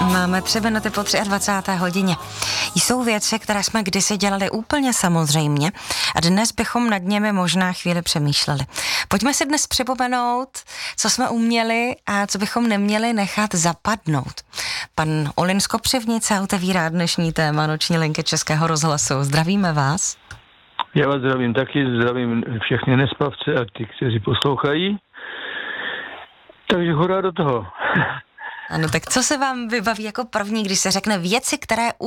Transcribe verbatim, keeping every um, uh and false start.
Máme tři minuty po dvacáté třetí hodině. Jsou věci, které jsme kdysi dělali úplně samozřejmě a dnes bychom nad nimi možná chvíli přemýšleli. Pojďme si dnes připomenout, co jsme uměli a co bychom neměli nechat zapadnout. Pan Olin z Kopřivnice otevírá dnešní téma Noční linky Českého rozhlasu. Zdravíme vás. Já vás zdravím taky, zdravím všechny nespavce a ty, kteří poslouchají. Takže hurá do toho. Ano, tak co se vám vybaví jako první, když se řekne věci, které